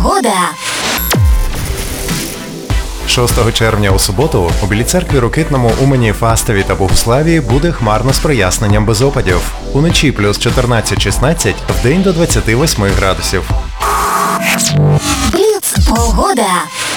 Года. 6 червня у суботу у Білій церкві Рокитному, Умані, Фастові та Богуславі буде хмарно з проясненням без опадів. Уночі плюс 14-16, вдень до 28 градусів. Бліц. Погода.